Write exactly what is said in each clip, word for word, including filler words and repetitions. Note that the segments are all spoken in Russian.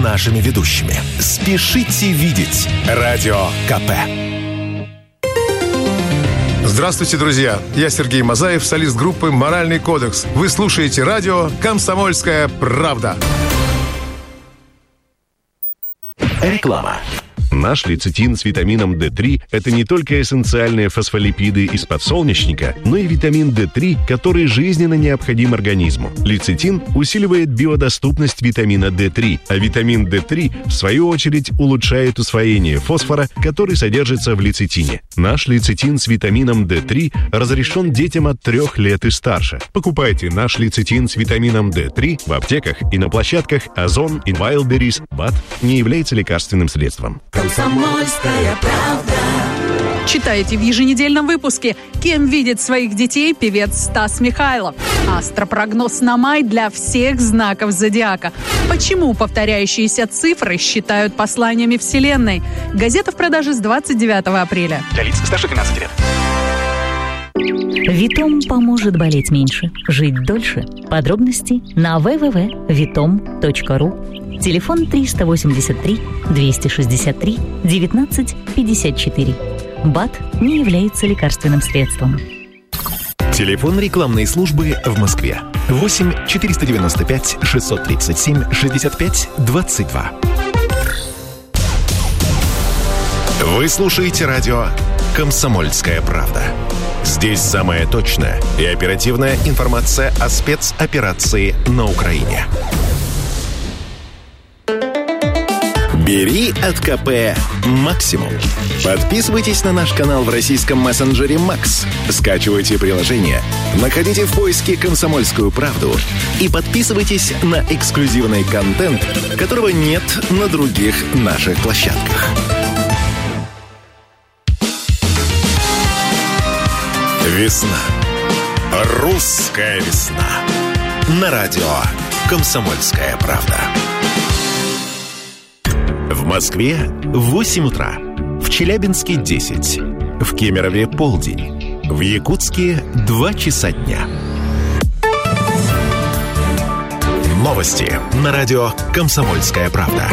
нашими ведущими. Спешите видеть Радио КП. Здравствуйте, друзья! Я Сергей Мазаев, солист группы «Моральный кодекс». Вы слушаете радио «Комсомольская правда». Реклама. Наш лецитин с витамином дэ три – это не только эссенциальные фосфолипиды из подсолнечника, но и витамин дэ три, который жизненно необходим организму. Лецитин усиливает биодоступность витамина дэ три, а витамин дэ три, в свою очередь, улучшает усвоение фосфора, который содержится в лецитине. Наш лецитин с витамином дэ три разрешен детям от трех лет и старше. Покупайте наш лецитин с витамином дэ три в аптеках и на площадках Озон и Wildberries. БАД не является лекарственным средством. Комсомольская правда. Читайте в еженедельном выпуске, кем видит своих детей певец Стас Михайлов. Астропрогноз на май для всех знаков зодиака. Почему повторяющиеся цифры считают посланиями Вселенной? Газета в продаже с двадцать девятого апреля. Для лиц старше двенадцати лет. Витом поможет болеть меньше, жить дольше. Подробности на дабл ю дабл ю дабл ю точка витом точка ру. Телефон триста восемьдесят три двести шестьдесят три девятнадцать пятьдесят четыре. БАД не является лекарственным средством. Телефон рекламной службы в Москве. восемь четыреста девяносто пять шестьсот тридцать семь шестьдесят пять двадцать два. Вы слушаете радио «Комсомольская правда». Здесь самая точная и оперативная информация о спецоперации на Украине. Бери от КП максимум. Подписывайтесь на наш канал в российском мессенджере Макс. Скачивайте приложение, находите в поиске «Комсомольскую правду» и подписывайтесь на эксклюзивный контент, которого нет на других наших площадках. Весна. Русская весна. На радио «Комсомольская правда». В Москве восемь утра. В Челябинске десять. В Кемерове полдень. В Якутске два часа дня. Новости на радио «Комсомольская правда».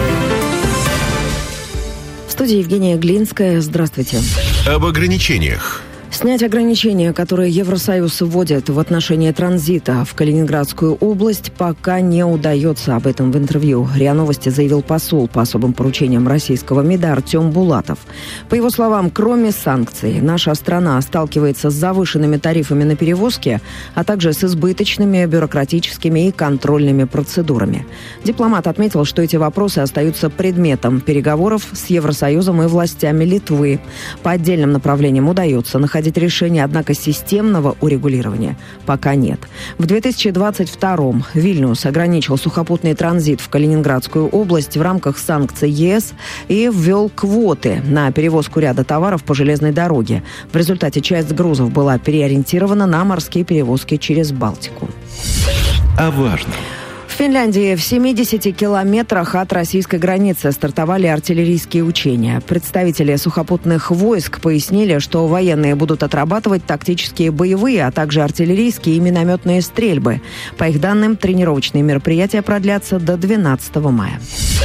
В студии Евгения Глинская. Здравствуйте. Об ограничениях. Снять ограничения, которые Евросоюз вводит в отношении транзита в Калининградскую область, пока не удается. Об этом в интервью РИА Новости заявил посол по особым поручениям российского МИДа Артем Булатов. По его словам, кроме санкций, наша страна сталкивается с завышенными тарифами на перевозки, а также с избыточными бюрократическими и контрольными процедурами. Дипломат отметил, что эти вопросы остаются предметом переговоров с Евросоюзом и властями Литвы. По отдельным направлениям удается находить решение, однако системного урегулирования пока нет. В две тысячи двадцать втором Вильнюс ограничил сухопутный транзит в Калининградскую область в рамках санкций ЕС и ввел квоты на перевозку ряда товаров по железной дороге. В результате часть грузов была переориентирована на морские перевозки через Балтику. О важном. В Финляндии в семидесяти километрах от российской границы стартовали артиллерийские учения. Представители сухопутных войск пояснили, что военные будут отрабатывать тактические боевые, а также артиллерийские и минометные стрельбы. По их данным, тренировочные мероприятия продлятся до двенадцатого мая.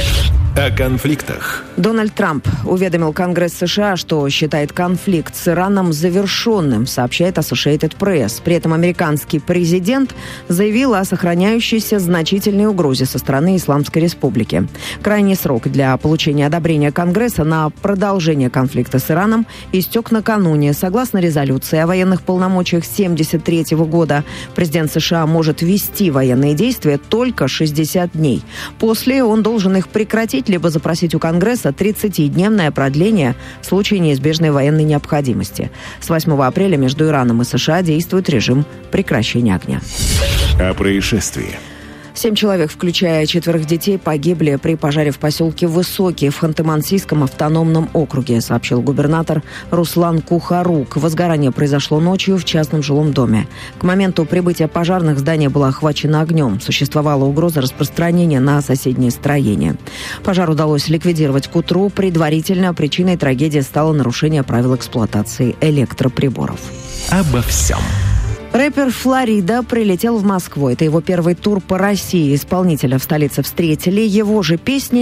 О конфликтах. Дональд Трамп уведомил Конгресс США, что считает конфликт с Ираном завершенным, сообщает Associated Press. При этом американский президент заявил о сохраняющейся значительной угрозе со стороны Исламской Республики. Крайний срок для получения одобрения Конгресса на продолжение конфликта с Ираном истек накануне. Согласно резолюции о военных полномочиях семьдесят третьего года, президент США может вести военные действия только шестьдесят дней. После он должен их прекратить, либо запросить у Конгресса тридцатидневное продление в случае неизбежной военной необходимости. С восьмого апреля между Ираном и США действует режим прекращения огня. О происшествии. Семь человек, включая четверых детей, погибли при пожаре в поселке Высокий в Ханты-Мансийском автономном округе, сообщил губернатор Руслан Кухарук. Возгорание произошло ночью в частном жилом доме. К моменту прибытия пожарных здание было охвачено огнем. Существовала угроза распространения на соседние строения. Пожар удалось ликвидировать к утру. Предварительно причиной трагедии стало нарушение правил эксплуатации электроприборов. Обо всем. Рэпер Флорида прилетел в Москву. Это его первый тур по России. Исполнителя в столице встретили. Его же песни